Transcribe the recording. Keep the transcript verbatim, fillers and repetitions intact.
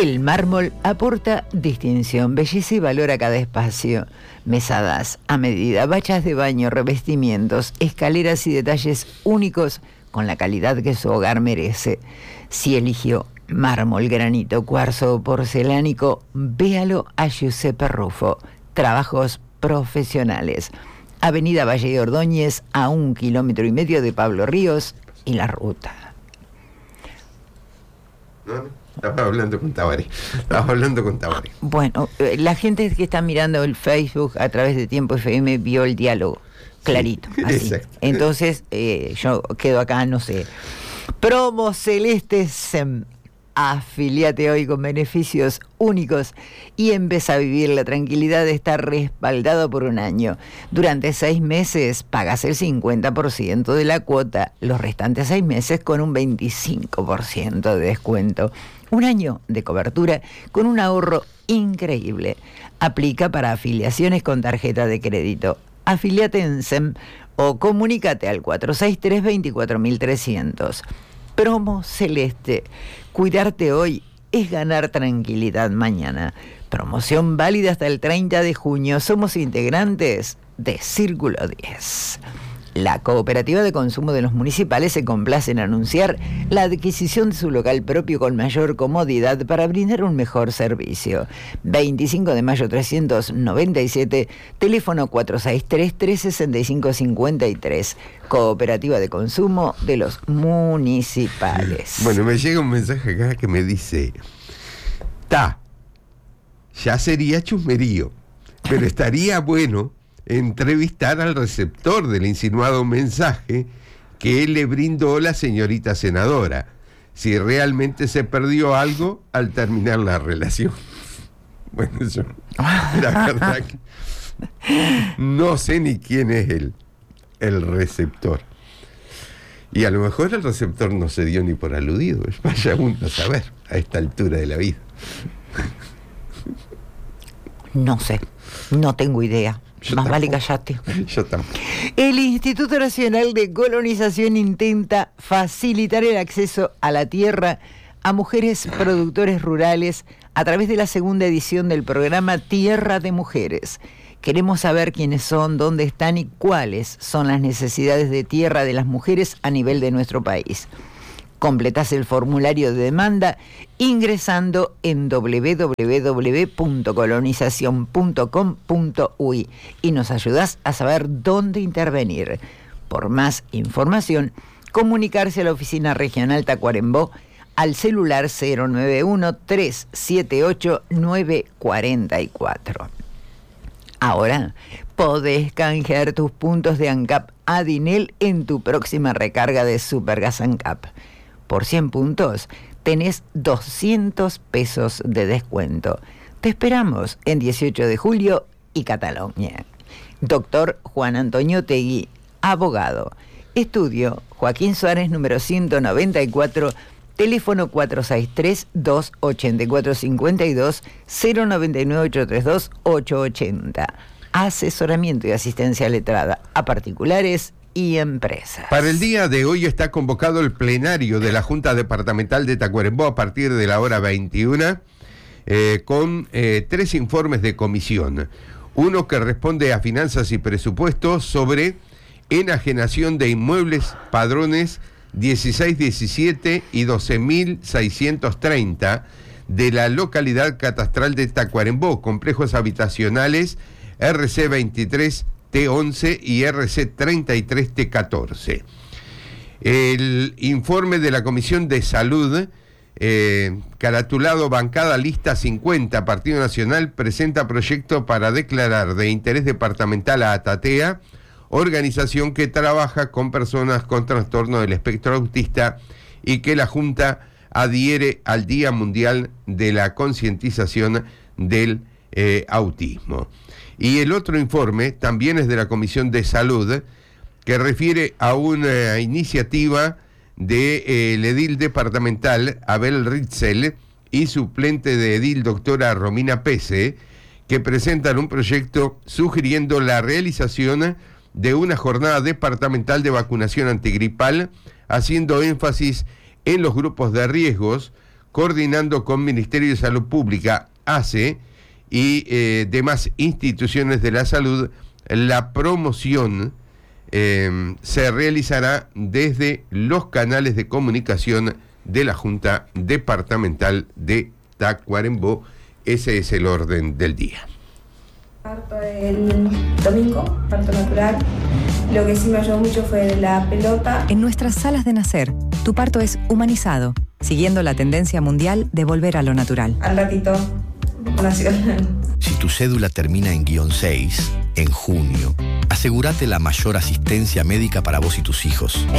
El mármol aporta distinción, belleza y valor a cada espacio. Mesadas a medida, bachas de baño, revestimientos, escaleras y detalles únicos con la calidad que su hogar merece. Si eligió mármol, granito, cuarzo o porcelánico, véalo a Giuseppe Rufo. Trabajos profesionales. Avenida Valle de Ordóñez, a un kilómetro y medio de Pablo Ríos y la ruta. ¿No? Estaba hablando con Tabaré. Estaba hablando con Tabaré. Bueno, la gente que está mirando el Facebook a través de Tiempo F M vio el diálogo clarito. Sí, así. Exacto. Entonces, eh, yo quedo acá, no sé. Promo Celeste Sem. Afiliate hoy con beneficios únicos y empieza a vivir la tranquilidad de estar respaldado por un año. Durante seis meses pagas el cincuenta por ciento de la cuota, los restantes seis meses con un veinticinco por ciento de descuento. Un año de cobertura con un ahorro increíble. Aplica para afiliaciones con tarjeta de crédito. Afiliate en S E M o comunícate al cuatro seis tres, veinticuatro mil trescientos. Promo Celeste. Cuidarte hoy es ganar tranquilidad mañana. Promoción válida hasta el treinta de junio. Somos integrantes de Círculo diez. La Cooperativa de Consumo de los Municipales se complace en anunciar la adquisición de su local propio con mayor comodidad para brindar un mejor servicio. veinticinco de mayo trescientos noventa y siete, teléfono cuatro seis tres, tres seis cinco cinco tres. Cooperativa de Consumo de los Municipales. Bueno, me llega un mensaje acá que me dice: Ta, ya sería chusmerío, pero estaría bueno entrevistar al receptor del insinuado mensaje que le brindó la señorita senadora, si realmente se perdió algo al terminar la relación. Bueno, yo, la verdad que no sé ni quién es el, el receptor. Y a lo mejor el receptor no se dio ni por aludido. Vaya uno a saber a esta altura de la vida. No sé, no tengo idea. Yo Más tampoco. vale callate. Yo tampoco. El Instituto Nacional de Colonización intenta facilitar el acceso a la tierra a mujeres productores rurales a través de la segunda edición del programa Tierra de Mujeres. Queremos saber quiénes son, dónde están y cuáles son las necesidades de tierra de las mujeres a nivel de nuestro país. Completás el formulario de demanda ingresando en doble u doble u doble u punto colonización punto com punto u y y nos ayudás a saber dónde intervenir. Por más información, comunicarse a la Oficina Regional Tacuarembó al celular cero nueve uno, tres siete ocho, nueve cuatro cuatro. Ahora podés canjear tus puntos de ANCAP a Dinel en tu próxima recarga de Supergas ANCAP. Por cien puntos tenés doscientos pesos de descuento. Te esperamos en dieciocho de julio y Cataluña. Doctor Juan Antonio Tegui, abogado. Estudio Joaquín Suárez número ciento noventa y cuatro, teléfono cuatro seis tres, dos ocho cuatro cinco dos, cero nueve nueve ocho tres dos, ocho ocho cero. Asesoramiento y asistencia letrada a particulares y empresas. Para el día de hoy está convocado el plenario de la Junta Departamental de Tacuarembó a partir de la hora veintiuna, eh, con eh, tres informes de comisión. Uno que responde a finanzas y presupuestos sobre enajenación de inmuebles padrones dieciséis diecisiete y doce mil seiscientos treinta de la localidad catastral de Tacuarembó, complejos habitacionales R C veintitrés T once y R C treinta y tres T catorce. El informe de la Comisión de Salud, eh, caratulado Bancada Lista cincuenta, Partido Nacional, presenta proyecto para declarar de interés departamental a Atatea, organización que trabaja con personas con trastorno del espectro autista y que la Junta adhiere al Día Mundial de la Concientización del eh, Autismo. Y el otro informe también es de la Comisión de Salud, que refiere a una iniciativa del de, eh, edil departamental Abel Ritzel y suplente de edil doctora Romina Pese, que presentan un proyecto sugiriendo la realización de una jornada departamental de vacunación antigripal, haciendo énfasis en los grupos de riesgos, coordinando con Ministerio de Salud Pública, A C E, y eh, demás instituciones de la salud. La promoción eh, se realizará desde los canales de comunicación de la Junta Departamental de Tacuarembó. Ese es el orden del día. Parto el domingo, parto natural. Lo que sí me ayudó mucho fue la pelota. En nuestras salas de nacer, tu parto es humanizado, siguiendo la tendencia mundial de volver a lo natural. Al ratito nació. Si tu cédula termina en guión seis, en junio, asegúrate la mayor asistencia médica para vos y tus hijos.